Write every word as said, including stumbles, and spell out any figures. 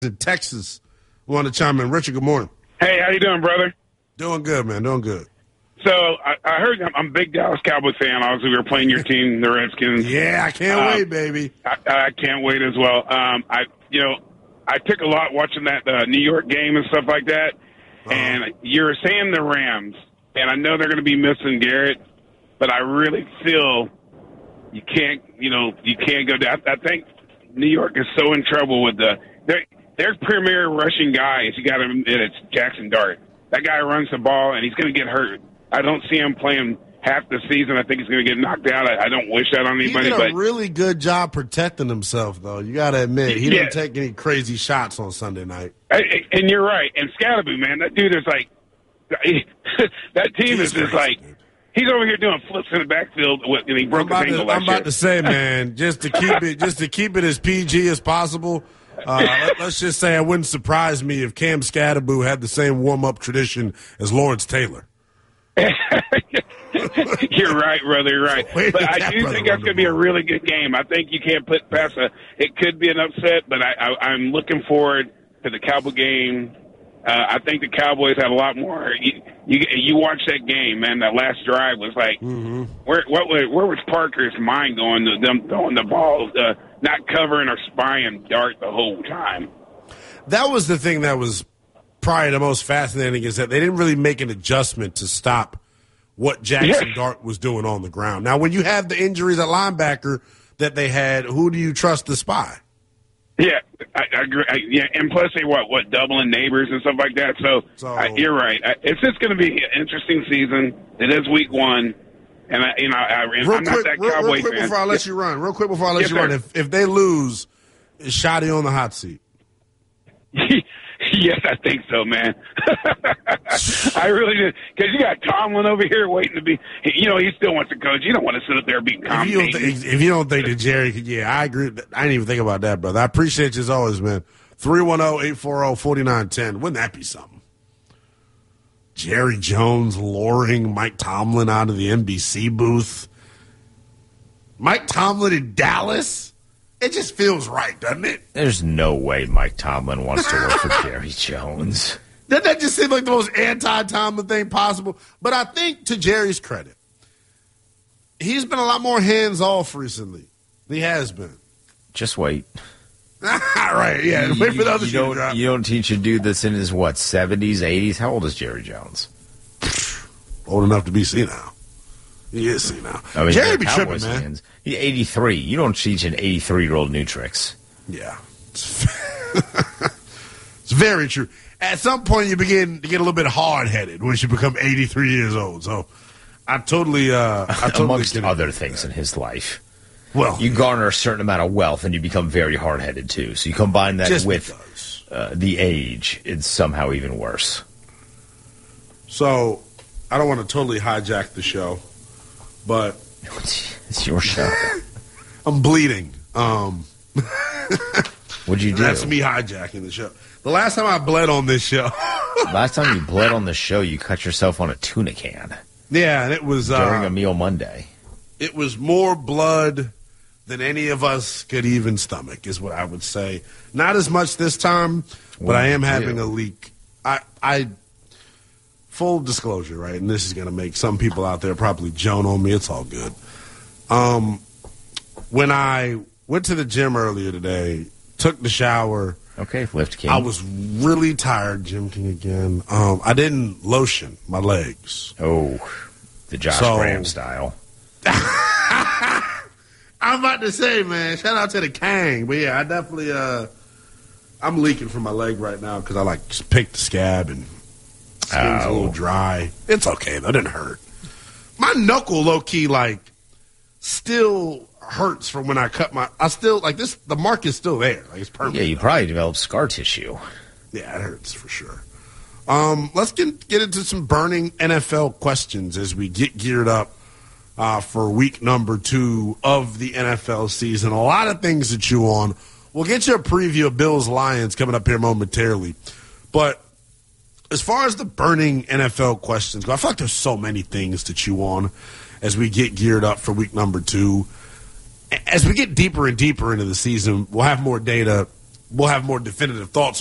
in Texas want to chime in. Richard, good morning. Hey, how you doing, brother? Doing good, man. Doing good. So I, I heard I'm, I'm a big Dallas Cowboys fan. Obviously, we were playing your team, the Redskins. Yeah, I can't um, wait, baby. I, I can't wait as well. Um, I, you know, I took a lot watching that uh, New York game and stuff like that. Uh-huh. And you're saying the Rams, and I know they're going to be missing Garrett, but I really feel you can't, you know, you can't go down. I think New York is so in trouble with the their their premier rushing guy. If you got him, it's Jackson Dart. That guy runs the ball, and he's going to get hurt. I don't see him playing half the season. I think he's going to get knocked out. I, I don't wish that on anybody. He did a but really good job protecting himself, though. You got to admit, he yeah. didn't take any crazy shots on Sunday night. I, and you're right. And Scalaboo, man, that dude is like that team He's is just crazy, like dude. He's over here doing flips in the backfield, with, and he broke his ankle to, last I'm about year. to say, man, just to keep it, just to keep it as P G as possible. Uh, let, let's just say it wouldn't surprise me if Cam Scatterboo had the same warm up tradition as Lawrence Taylor. You're right, brother. You're right. Where But did I that do brother think that's run going to the be a ball? really good game. I think you can't put past a. It could be an upset, but I, I, I'm looking forward to the Cowboy game. Uh, I think the Cowboys have a lot more. You, you, you watch that game, man. That last drive was like, Mm-hmm. where what was where was Parker's mind going to them throwing the ball, uh, not covering or spying Dart the whole time? That was the thing that was probably the most fascinating, is that they didn't really make an adjustment to stop what Jackson Yes. Dart was doing on the ground. Now, when you have the injuries at linebacker that they had, who do you trust to spy? Yeah, I, I agree. I, yeah, and plus they what what doubling neighbors and stuff like that. So, So- I, you're right. I, it's just going to be an interesting season. It is week one, and I, you know, I, and Real I'm quick, not that real, Cowboy real quick fan. before I let you run. Real quick before I let Yes, you run. sir. If if they lose, is Shotty on the hot seat? Yes, I think so, man. I really do. Because you got Tomlin over here waiting to be, you know, he still wants to coach. You don't want to sit up there being If you, don't commentating. think, if you don't think that Jerry could, yeah, I agree. I didn't even think about that, brother. I appreciate you as always, man. three one zero, eight four zero, four nine one zero. Wouldn't that be something? Jerry Jones luring Mike Tomlin out of the N B C booth. Mike Tomlin in Dallas? It just feels right, doesn't it? There's no way Mike Tomlin wants to work for Jerry Jones. Doesn't that just seem like the most anti-Tomlin thing possible? But I think, to Jerry's credit, he's been a lot more hands-off recently. He has been. Just wait. Right, yeah. You, Wait for the other you shoe to don't, drop. you don't teach a dude that's in his, what, seventies, eighties? How old is Jerry Jones? Old enough to be senile. He is senile. I mean, Jerry they're be tripping, Cowboys man. fans. He's eighty-three. You don't teach an eighty-three-year-old new tricks. Yeah. It's very true. At some point, you begin to get a little bit hard-headed once you become eighty-three years old. So I totally, uh, I totally Amongst get it. other things in his life. Well, You garner a certain amount of wealth, and you become very hard-headed, too. So you combine that just with because. uh, the age, it's somehow even worse. So I don't want to totally hijack the show, but It's your show. I'm bleeding. Um, What'd you do? that's me hijacking the show. The last time I bled on this show, Last time you bled on the show, you cut yourself on a tuna can yeah, and it was during uh, a meal Monday. it was more blood than any of us could even stomach, is what I would say. Not as much this time, but What I did am you having do? a leak. I, I, full disclosure, right? And this is going to make some people out there probably joan on me. It's all good. Um, when I went to the gym earlier today, took the shower, Okay, Lift King. I was really tired, Jim King again. Um, I didn't lotion my legs. Oh, the Josh So- Graham style. I'm about to say, man, shout out to the Kang. But yeah, I definitely, uh, I'm leaking from my leg right now because I like just picked the scab and skin's a Oh. little dry. It's okay though, it didn't hurt. My knuckle, low key, like still hurts from when I cut my. I still like this. The mark is still there, like it's permanent. Yeah, you probably developed scar tissue. Yeah, it hurts for sure. Um, let's get get into some burning N F L questions as we get geared up uh, for week number two of the N F L season. A lot of things to chew on. We'll get you a preview of Bills Lions coming up here momentarily. But as far as the burning N F L questions go, I feel like there's so many things to chew on as we get geared up for week number two. As we get deeper and deeper into the season, we'll have more data we'll have more definitive thoughts